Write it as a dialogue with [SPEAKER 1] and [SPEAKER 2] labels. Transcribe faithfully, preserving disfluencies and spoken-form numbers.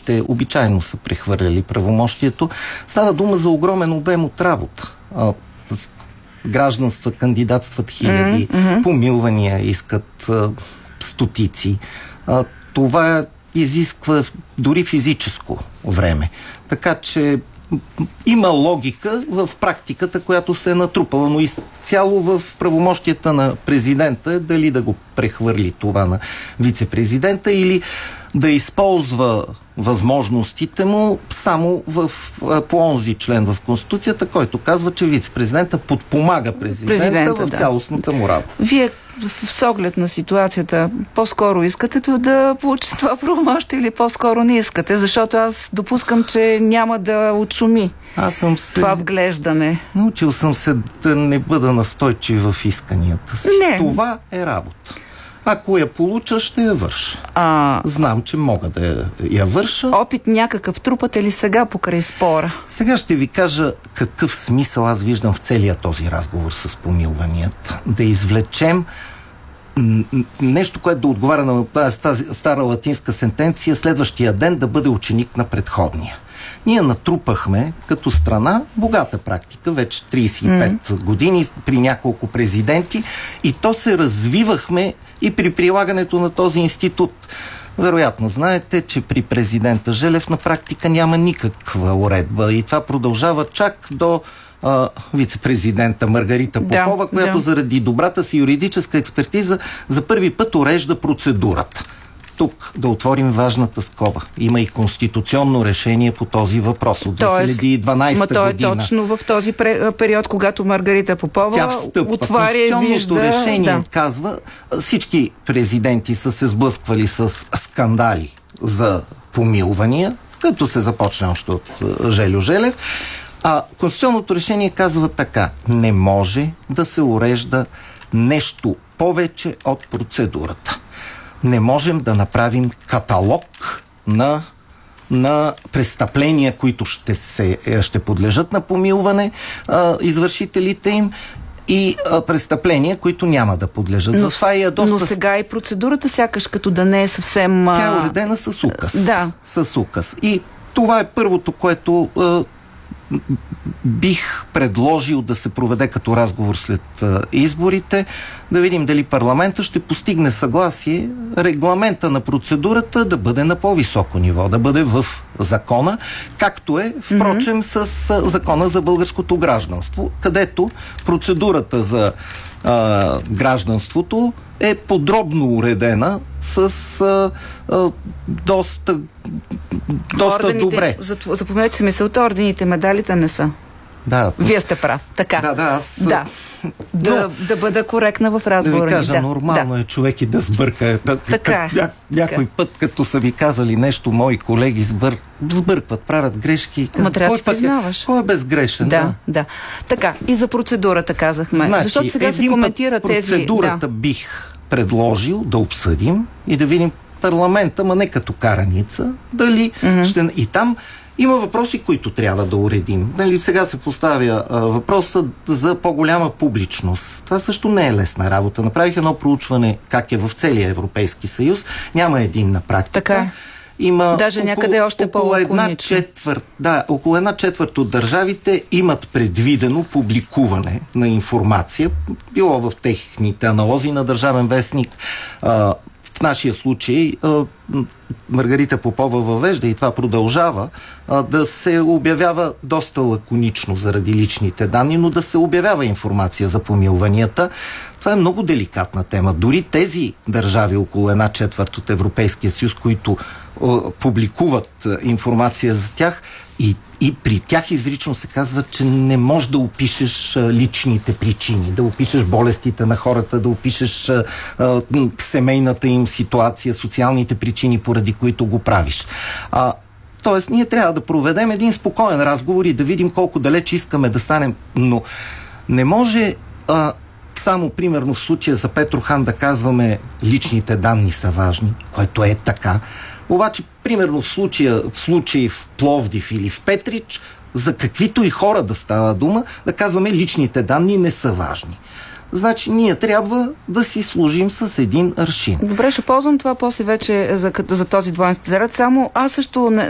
[SPEAKER 1] депутатите обичайно са прехвърляли правомощието. Става дума за огромен обем от работа. А, гражданства кандидатстват хиляди, mm-hmm. помилвания искат а, стотици. А, това изисква дори физическо време. Така че има логика в практиката, която се е натрупала, но изцяло в правомощията на президента е дали да го прехвърли това на вице-президента или да използва възможностите му само в, по онзи член в Конституцията, който казва, че вице-президента подпомага президента, президента в да. цялостната му работа.
[SPEAKER 2] Вие с оглед на ситуацията по-скоро искате да получите това правомощие или по-скоро не искате? Защото аз допускам, че няма да отшуми
[SPEAKER 1] аз съм се...
[SPEAKER 2] това вглеждане.
[SPEAKER 1] Научил съм се да не бъда настойчив в исканията си.
[SPEAKER 2] Не.
[SPEAKER 1] Това е работа. Ако я получа, ще я върша. А... Знам, че мога да я, я върша.
[SPEAKER 2] Опит някакъв трупате ли сега покрай спора?
[SPEAKER 1] Сега ще ви кажа какъв смисъл аз виждам в целия този разговор с помилванията. Да извлечем нещо, което да отговаря на тази стара латинска сентенция, следващия ден да бъде ученик на предходния. Ние натрупахме като страна богата практика, вече трийсет и пет mm. години при няколко президенти и то се развивахме и при прилагането на този институт. Вероятно знаете, че при президента Желев на практика няма никаква уредба и това продължава чак до а, вице-президента Маргарита Попова, да, която да. заради добрата си юридическа експертиза за първи път урежда процедурата. Тук да отворим важната скоба. Има и конституционно решение по този въпрос от две хиляди и дванадесета година.
[SPEAKER 2] Ма то е точно в този период, когато Маргарита Попова
[SPEAKER 1] Тя встъпва.
[SPEAKER 2] отваря и вижда...
[SPEAKER 1] решение
[SPEAKER 2] да.
[SPEAKER 1] казва, всички президенти са се сблъсквали с скандали за помилвания, като се започне още от Жельо Желев. А конституционното решение казва така: не може да се урежда нещо повече от процедурата. Не можем да направим каталог на, на престъпления, които ще, се, ще подлежат на помилване, а, извършителите им, и а, престъпления, които няма да подлежат.
[SPEAKER 2] Но,
[SPEAKER 1] За това е доста...
[SPEAKER 2] но сега и процедурата сякаш като да не е съвсем... А...
[SPEAKER 1] Тя е уредена с указ.
[SPEAKER 2] Да.
[SPEAKER 1] С указ. И това е първото, което... А, бих предложил да се проведе като разговор след а, изборите, да видим дали парламента ще постигне съгласие регламента на процедурата да бъде на по-високо ниво, да бъде в закона, както е, впрочем, mm-hmm. с а, закона за българското гражданство, където процедурата за а, гражданството е подробно уредена с а, а, доста доста
[SPEAKER 2] ордените,
[SPEAKER 1] добре.
[SPEAKER 2] Запомнете си мисълта, ордените, медалите не са.
[SPEAKER 1] Да.
[SPEAKER 2] Вие сте прав. Така.
[SPEAKER 1] Да, да, аз...
[SPEAKER 2] Да. Да, но, да бъда коректна в разговора.
[SPEAKER 1] Да ви кажа,
[SPEAKER 2] да,
[SPEAKER 1] нормално
[SPEAKER 2] да.
[SPEAKER 1] е човек и да сбърка.
[SPEAKER 2] Така
[SPEAKER 1] ня, някой
[SPEAKER 2] така.
[SPEAKER 1] път, като са ви казали нещо, мои колеги сбър, сбъркват, правят грешки.
[SPEAKER 2] Ма трябва да си признаваш.
[SPEAKER 1] Кой е безгрешен?
[SPEAKER 2] Да,
[SPEAKER 1] да,
[SPEAKER 2] да. Така, и за процедурата казахме.
[SPEAKER 1] Значи,
[SPEAKER 2] защото сега се коментира тези...
[SPEAKER 1] Процедурата
[SPEAKER 2] да.
[SPEAKER 1] бих предложил да обсъдим и да видим парламента, ма не като караница, дали mm-hmm. ще... И там има въпроси, които трябва да уредим. Дали сега се поставя а, въпроса за по-голяма публичност. Това също не е лесна работа. Направих едно проучване как е в целия Европейски съюз. Няма единна практика.
[SPEAKER 2] Така.
[SPEAKER 1] Има
[SPEAKER 2] даже
[SPEAKER 1] около,
[SPEAKER 2] някъде още
[SPEAKER 1] около една четвърт, да, около една четвърт от държавите имат предвидено публикуване на информация, било в техните аналози на Държавен вестник. А, в нашия случай а, Маргарита Попова въвежда и това продължава а, да се обявява доста лаконично заради личните данни, но да се обявява информация за помилванията. Това е много деликатна тема. Дори тези държави, около една четвърт от Европейския съюз, които а, публикуват а, информация за тях, и, и при тях изрично се казва, че не можеш да опишеш а, личните причини, да опишеш болестите на хората, да опишеш а, а, семейната им ситуация, социалните причини, поради които го правиш. А, тоест, ние трябва да проведем един спокоен разговор и да видим колко далеч искаме да станем, но не може а, само, примерно, в случая за Петрохан да казваме личните данни са важни, което е така. Обаче, примерно в случая, в случай в Пловдив или в Петрич, за каквито и хора да става дума, да казваме личните данни не са важни. Значи ние трябва да си служим с един аршин.
[SPEAKER 2] Добре, ще ползвам това после вече за, за този двойен стандарт. Само аз също не,